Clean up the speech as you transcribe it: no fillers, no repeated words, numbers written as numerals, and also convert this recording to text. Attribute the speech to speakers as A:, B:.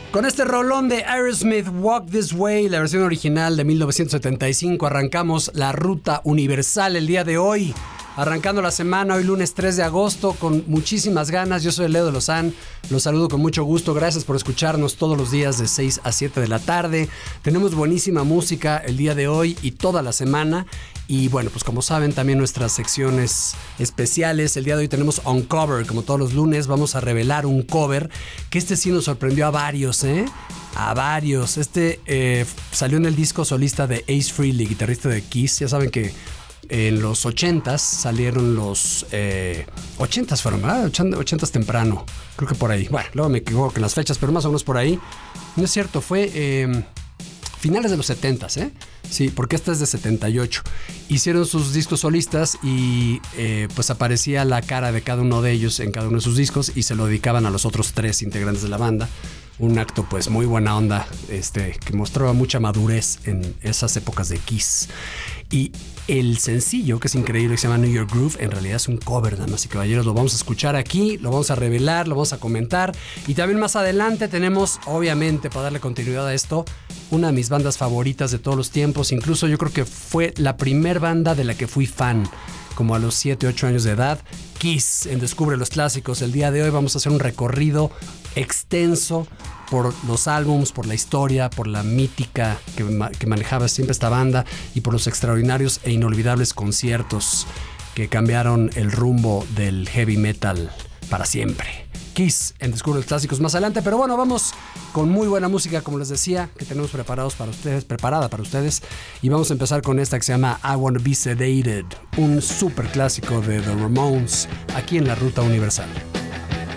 A: Con este rolón de Aerosmith, Walk This Way, la versión original de 1975, arrancamos la ruta universal el día de hoy. Arrancando la semana, hoy lunes 3 de agosto, con muchísimas ganas. Yo soy Leo de Lozán, los saludo con mucho gusto. Gracias por escucharnos todos los días de 6 a 7 de la tarde. Tenemos buenísima música el día de hoy y toda la semana. Y bueno, pues como saben, también nuestras secciones especiales. El día de hoy tenemos Uncover, como todos los lunes. Vamos a revelar un cover que sí nos sorprendió a varios, a varios. Salió en el disco solista de Ace Frehley, guitarrista de Kiss. Ya saben que en los 80s salieron los 80s fueron, ¿verdad? 80s temprano, creo que por ahí. Bueno, luego me equivoco en las fechas, pero más o menos por ahí. No es cierto, fue finales de los 70s, Sí, porque esta es de 78. Hicieron sus discos solistas y pues aparecía la cara de cada uno de ellos en cada uno de sus discos y se lo dedicaban a los otros 3 integrantes de la banda. Un acto pues muy buena onda, que mostraba mucha madurez en esas épocas de Kiss. Y el sencillo, que es increíble, que se llama New York Groove, en realidad es un cover, damas y caballeros. Lo vamos a escuchar aquí, lo vamos a revelar, lo vamos a comentar. Y también más adelante tenemos, obviamente, para darle continuidad a esto, una de mis bandas favoritas de todos los tiempos. Incluso yo creo que fue la primer banda de la que fui fan, como a los 7, 8 años de edad. Kiss, en Descubre los Clásicos. El día de hoy vamos a hacer un recorrido extenso por los álbums, por la historia, por la mítica que manejaba siempre esta banda y por los extraordinarios e inolvidables conciertos que cambiaron el rumbo del heavy metal para siempre. Kiss en Descubre los Clásicos más adelante, pero bueno, vamos con muy buena música, como les decía, que tenemos preparada para ustedes, y vamos a empezar con esta que se llama I Wanna Be Sedated, un super clásico de The Ramones, aquí en la Ruta Universal.